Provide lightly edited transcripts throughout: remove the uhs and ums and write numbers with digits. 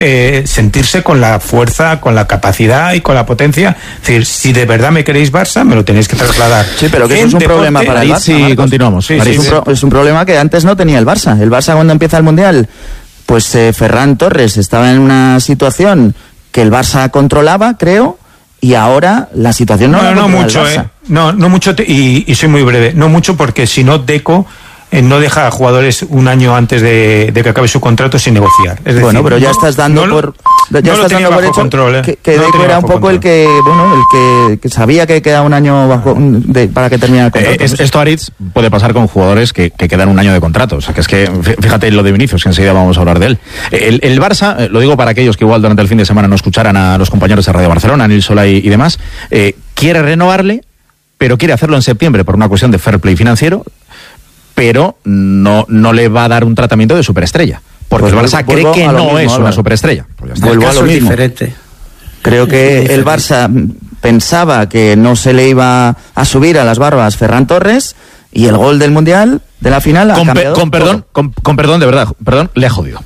sentirse con la fuerza, con la capacidad y con la potencia. Es decir, si de verdad me queréis Barça, me lo tenéis que trasladar. Sí, pero que eso es un problema para el Barça. Sí, continuamos. Sí, es un problema que antes no tenía el Barça. El Barça, cuando empieza el Mundial, pues Ferran Torres estaba en una situación que el Barça controlaba, creo, y ahora la situación no mucho, no mucho, y soy muy breve, no mucho, porque si no, Deco no deja a jugadores un año antes de que acabe su contrato sin negociar. Es decir, bueno, pero ya estás dando por hecho control, que Deco era un poco control. el que sabía que queda un año para que termine el contrato. Esto, Aritz, puede pasar con jugadores que quedan un año de contrato. O sea, que es que, fíjate lo de Vinicius, que enseguida vamos a hablar de él. El Barça, lo digo para aquellos que igual durante el fin de semana no escucharan a los compañeros de Radio Barcelona, Nil Solá y demás, quiere renovarle, pero quiere hacerlo en septiembre por una cuestión de fair play financiero, pero no le va a dar un tratamiento de superestrella, porque pues el Barça cree que no es una superestrella. Pues vuelvo a lo mismo. Diferente. Creo que el Barça pensaba que no se le iba a subir a las barbas Ferran Torres, y el gol del Mundial, de la final, ha cambiado. Con perdón, de verdad, le ha jodido.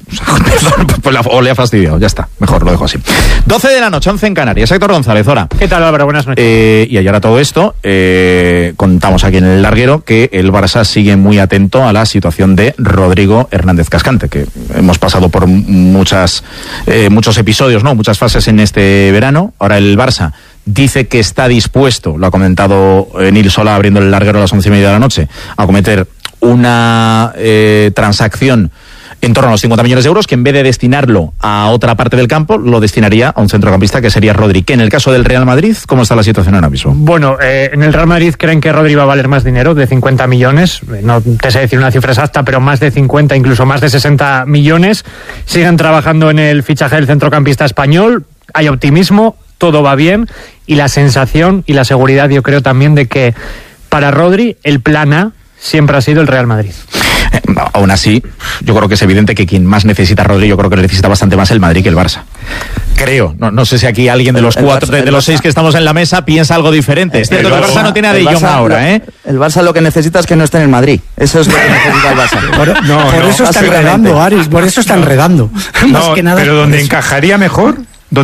O le ha fastidiado, ya está, mejor lo dejo así. 12 de la noche, 11 en Canarias. Héctor González, hola. ¿Qué tal, Álvaro? Buenas noches. Y ahora todo esto, contamos aquí en el larguero que el Barça sigue muy atento a la situación de Rodrigo Hernández Cascante, que hemos pasado por muchos episodios, ¿no? Muchas fases en este verano. Ahora el Barça dice que está dispuesto, lo ha comentado Nil Solá abriendo el larguero a las 11:30 de la noche, a cometer una transacción en torno a los 50 millones de euros, que en vez de destinarlo a otra parte del campo, lo destinaría a un centrocampista que sería Rodri. Que en el caso del Real Madrid, ¿cómo está la situación ahora mismo? Bueno, en el Real Madrid creen que Rodri va a valer más dinero, de 50 millones. No te sé decir una cifra exacta, pero más de 50, incluso más de 60 millones. Siguen trabajando en el fichaje del centrocampista español. Hay optimismo, todo va bien, y la sensación y la seguridad, yo creo también, de que para Rodri el plan A siempre ha sido el Real Madrid. Aún así, yo creo que es evidente que quien más necesita a Rodri, yo creo que necesita bastante más el Madrid que el Barça. Creo, no sé si aquí alguien de los los 6 que estamos en la mesa piensa algo diferente. Es cierto que el Barça no tiene a De Jong ahora, ¿eh? El Barça lo que necesita es que no esté en el Madrid. Eso es lo que necesita el Barça. Por eso está enredando, Aris, por eso está enredando. Más que nada, pero donde encajaría mejor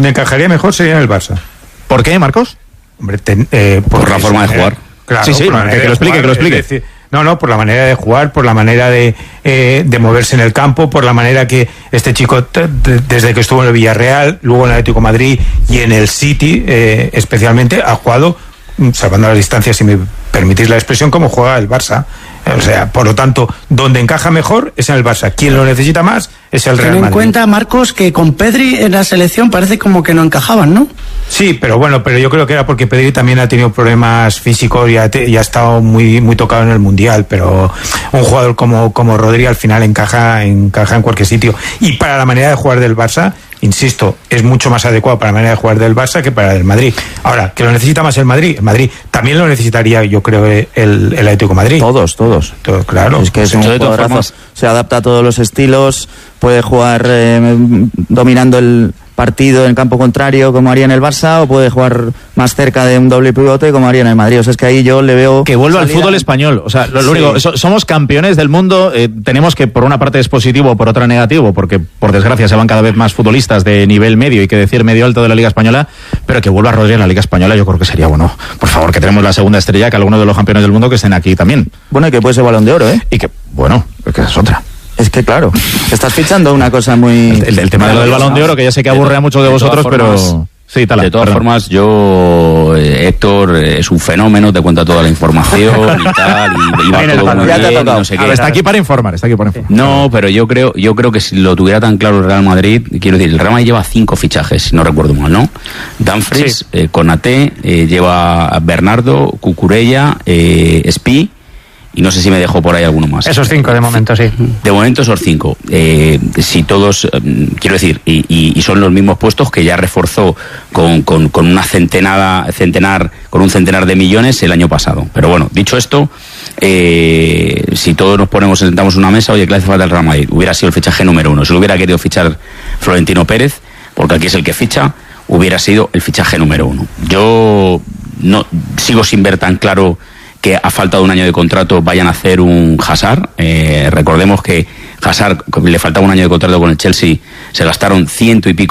sería en el Barça. ¿Por qué, Marcos? Hombre, por la forma de jugar. Claro, sí, que lo explique. Decir, por la manera de jugar, por la manera de moverse en el campo, por la manera que este chico, desde que estuvo en el Villarreal, luego en el Atlético de Madrid y en el City, especialmente, ha jugado, salvando las distancias, si me permitís la expresión, como juega el Barça. O sea, por lo tanto, donde encaja mejor es en el Barça. Quien lo necesita más es el Real Madrid. Ten en cuenta, Marcos, que con Pedri en la selección parece como que no encajaban, ¿no? Sí, pero yo creo que era porque Pedri también ha tenido problemas físicos y ha estado muy, muy tocado en el Mundial, pero un jugador como Rodri al final encaja en cualquier sitio. Y para la manera de jugar del Barça, insisto, es mucho más adecuado para la manera de jugar del Barça que para el Madrid. Ahora, ¿que lo necesita más el Madrid también lo necesitaría, yo creo, el Atlético de Madrid. Todos, claro. Es que es un jugadorazo, se adapta a todos los estilos, puede jugar dominando el partido en campo contrario como haría en el Barça, o puede jugar más cerca de un doble pivote como haría en el Madrid. O sea, es que ahí yo le veo que vuelva al fútbol español. O sea, lo único, somos campeones del mundo, tenemos que, por una parte es positivo, por otra negativo, porque por desgracia se van cada vez más futbolistas de nivel medio, y que decir medio alto, de la Liga Española, pero que vuelva Rodri en la Liga Española, yo creo que sería bueno. Por favor, que tenemos la segunda estrella, que algunos de los campeones del mundo que estén aquí también. Bueno, y que puede ser Balón de Oro, Y que, bueno, que es otra. Es que claro, estás fichando una cosa muy... El tema de lo del Balón de Oro, que ya sé que aburre a muchos de vosotros, pero... Sí, de todas formas, Héctor es un fenómeno, te cuenta toda la información y tal, y va todo muy bien, no sé qué. Está aquí para informar. No, pero yo creo que si lo tuviera tan claro el Real Madrid, quiero decir, el Real Madrid lleva 5 fichajes, si no recuerdo mal, ¿no? Dumfries, Konaté, lleva a Bernardo, Cucurella, Spi, y no sé si me dejo por ahí alguno más. Esos 5 de momento, sí. De momento esos 5. Si todos, quiero decir, y son los mismos puestos que ya reforzó con un centenar de millones el año pasado. Pero bueno, dicho esto, si todos nos sentamos en una mesa, oye, ¿qué le hace falta al Real Madrid? Hubiera sido el fichaje número 1. Si lo hubiera querido fichar Florentino Pérez, porque aquí es el que ficha, hubiera sido el fichaje número 1. Yo no sigo sin ver tan claro que a falta de un año de contrato vayan a hacer un Hazard. Recordemos que Hazard, le faltaba un año de contrato con el Chelsea, se gastaron 100 y pico